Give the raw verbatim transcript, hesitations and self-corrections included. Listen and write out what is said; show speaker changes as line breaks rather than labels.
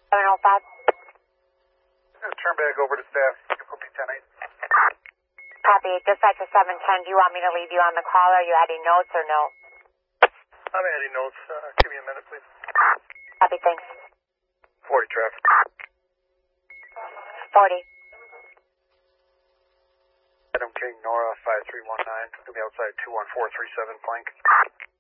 seven oh five.
Turn back over to staff. Difficulty ten eight.
Copy. Dispatcher seven ten, do you want me to leave you on the call? Are you adding notes or no?
I'm adding notes. Uh, give me a minute, please.
Copy, thanks.
forty traffic.
forty.
Adam King, Nora, five three one nine. Going to be outside two one four three seven flank.